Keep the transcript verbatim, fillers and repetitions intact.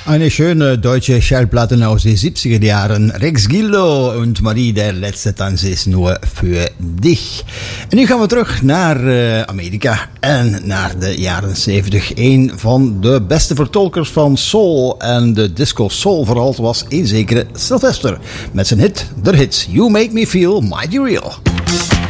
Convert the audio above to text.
Eine schöne deutsche Schallplatte aus den siebziger Jahren. Rex Gildo und Marie, der letzte Tanz is nur für dich. En nu gaan we terug naar uh, Amerika en naar de jaren zeventig. Een van de beste vertolkers van soul en de disco soul vooral was een zekere Sylvester. Met zijn hit, The Hits, You Make Me Feel Mighty Real.